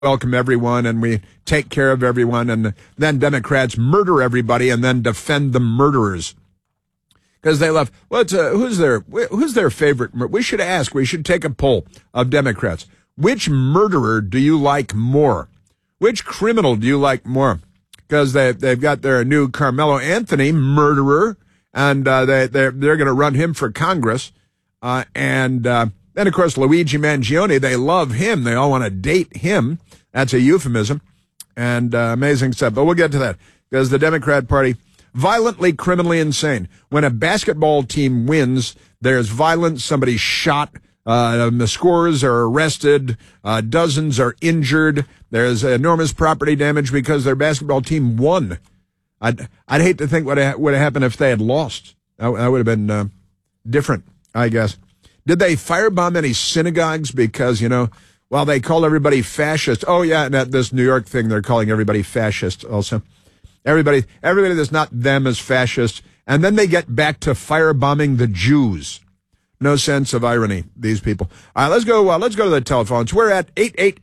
welcome everyone and we take care of everyone, and then Democrats murder everybody and then defend the murderers. Because they love, who's their favorite? We should ask, we should take a poll of Democrats. Which murderer do you like more? Which criminal do you like more? Because they've got their new Carmelo Anthony murderer, and they're going to run him for Congress. And then, of course, Luigi Mangione, they love him. They all want to date him. That's a euphemism. And amazing stuff. But we'll get to that, because the Democrat Party, violently, criminally insane. When a basketball team wins, there's violence, somebody's shot, the scorers are arrested, dozens are injured, there's enormous property damage because their basketball team won. I'd hate to think what would have happened if they had lost. That would have been different, I guess. Did they firebomb any synagogues? Because, they call everybody fascist. Oh, yeah, and at this New York thing, they're calling everybody fascist also. Everybody that's not them is fascist. And then they get back to firebombing the Jews. No sense of irony, these people. All right, let's go to the telephones. We're at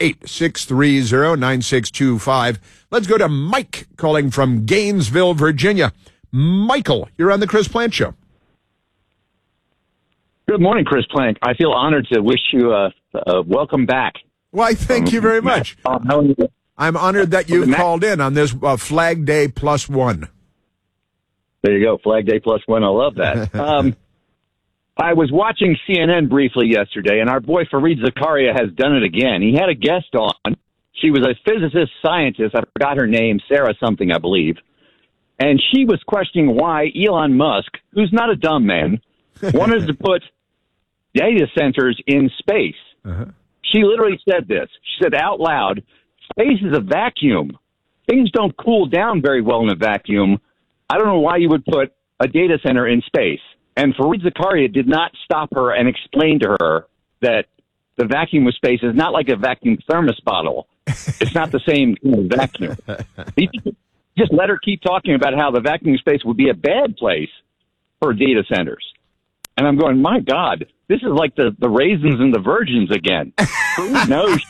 888-630-9625. Let's go to Mike calling from Gainesville, Virginia. Michael, you're on the Chris Plante Show. Good morning, Chris Plante. I feel honored to wish you a welcome back. Why, thank you very much. I'm honored that you called in on this Flag Day +1. There you go, Flag Day +1. I love that. I was watching CNN briefly yesterday, and our boy Fareed Zakaria has done it again. He had a guest on. She was a physicist scientist. I forgot her name, Sarah something, I believe. And she was questioning why Elon Musk, who's not a dumb man, wanted to put data centers in space. Uh-huh. She literally said this. She said out loud, space is a vacuum. Things don't cool down very well in a vacuum. I don't know why you would put a data center in space. And Fareed Zakaria did not stop her and explain to her that the vacuum of space is not like a vacuum thermos bottle. It's not the same vacuum. He just let her keep talking about how the vacuum of space would be a bad place for data centers. And I'm going, my God, this is like the raisins and the virgins again. Fareed knows.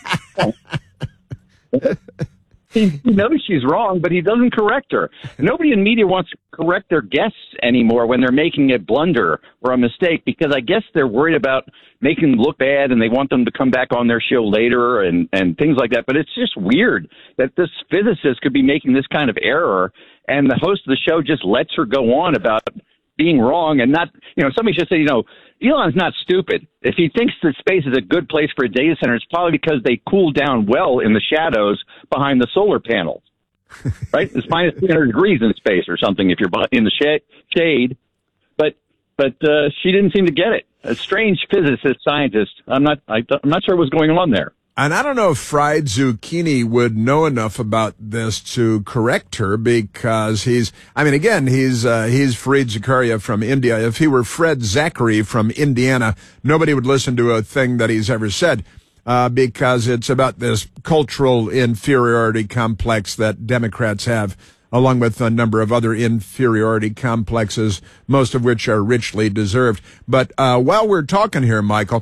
He knows she's wrong, but he doesn't correct her. Nobody in media wants to correct their guests anymore when they're making a blunder or a mistake, because I guess they're worried about making them look bad and they want them to come back on their show later and things like that. But it's just weird that this physicist could be making this kind of error, and the host of the show just lets her go on about being wrong and not, somebody should say, Elon's not stupid. If he thinks that space is a good place for a data center, it's probably because they cool down well in the shadows behind the solar panels, right? It's minus 300 degrees in space or something if you're in the shade. But she didn't seem to get it. A strange physicist, scientist. I'm not sure what's going on there. And I don't know if Fried Zucchini would know enough about this to correct her, because he's Fareed Zakaria from India. If he were Fred Zachary from Indiana, nobody would listen to a thing that he's ever said, because it's about this cultural inferiority complex that Democrats have, along with a number of other inferiority complexes, most of which are richly deserved. But while we're talking here, Michael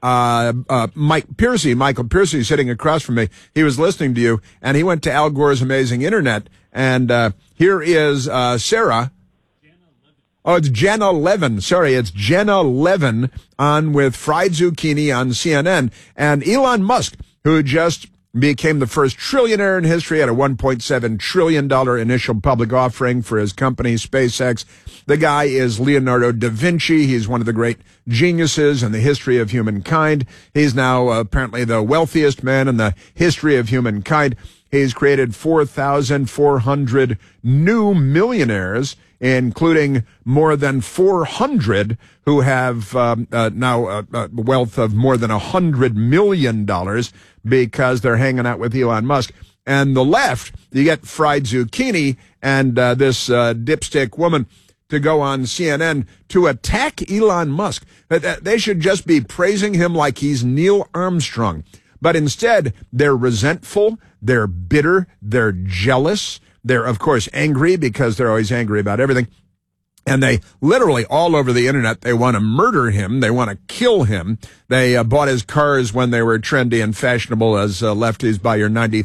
Piercy sitting across from me, he was listening to you, and he went to Al Gore's Amazing Internet, and here is Sarah. Oh, it's Jenna Levin. Sorry, it's Jenna Levin on with Fried Zucchini on CNN, and Elon Musk, who just became the first trillionaire in history at a $1.7 trillion initial public offering for his company, SpaceX. The guy is Leonardo da Vinci. He's one of the great geniuses in the history of humankind. He's now apparently the wealthiest man in the history of humankind. He's created 4,400 new millionaires, including more than 400 who have now a wealth of more than $100 million because they're hanging out with Elon Musk. And the left, you get Fried Zucchini and this dipstick woman to go on CNN to attack Elon Musk. They should just be praising him like he's Neil Armstrong. But instead, they're resentful, they're bitter, they're jealous, they're, of course, angry because they're always angry about everything. And they literally all over the internet, they want to murder him. They want to kill him. They bought his cars when they were trendy and fashionable as lefties buy your 90